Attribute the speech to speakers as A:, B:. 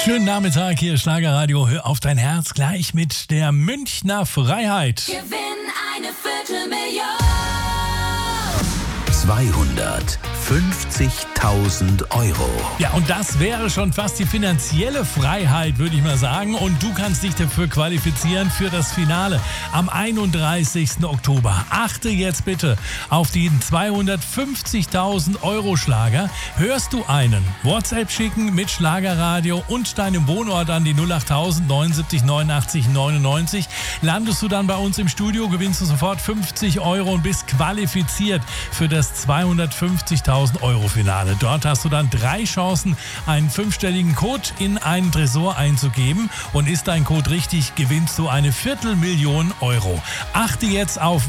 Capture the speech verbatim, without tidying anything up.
A: Schönen Nachmittag, hier ist Schlagerradio. Hör auf dein Herz gleich mit der Münchner Freiheit.
B: Gewinn eine Viertelmillion.
C: zweihundertfünfzigtausend Euro.
A: Ja, und das wäre schon fast die finanzielle Freiheit, würde ich mal sagen. Und du kannst dich dafür qualifizieren für das Finale am einunddreißigsten Oktober. Achte jetzt bitte auf den zweihundertfünfzigtausend Euro Schlager. Hörst du einen? WhatsApp schicken mit Schlagerradio und deinem Wohnort an die null acht tausend neunundsiebzig neunundachtzig neunundneunzig. Landest du dann bei uns im Studio, gewinnst du sofort fünfzig Euro und bist qualifiziert für das zweihundertfünfzigtausend Euro Finale. Dort hast du dann drei Chancen, einen fünfstelligen Code in einen Tresor einzugeben. Und ist dein Code richtig, gewinnst du eine Viertelmillion Euro. Achte jetzt auf